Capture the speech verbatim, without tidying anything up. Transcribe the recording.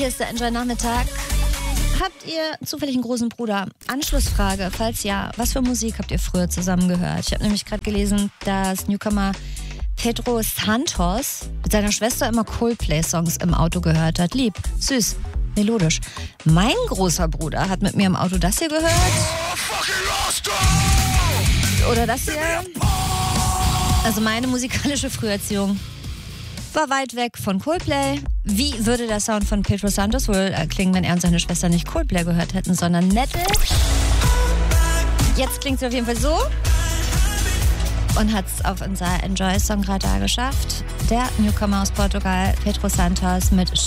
Hier ist der Enjoy Nachmittag. Habt ihr zufällig einen großen Bruder? Anschlussfrage, falls ja, was für Musik habt ihr früher zusammen gehört? Ich habe nämlich gerade gelesen, dass Newcomer Pedro Santos mit seiner Schwester immer Coldplay-Songs im Auto gehört hat. Lieb, süß, melodisch. Mein großer Bruder hat mit mir im Auto das hier gehört. Oder das hier. Also meine musikalische Früherziehung war weit weg von Coldplay. Wie würde der Sound von Pedro Santos wohl klingen, wenn er und seine Schwester nicht Coldplay gehört hätten, sondern Metal? Jetzt klingt es auf jeden Fall so. Und hat es auf unser Enjoy-Songradar geschafft. Der Newcomer aus Portugal, Pedro Santos mit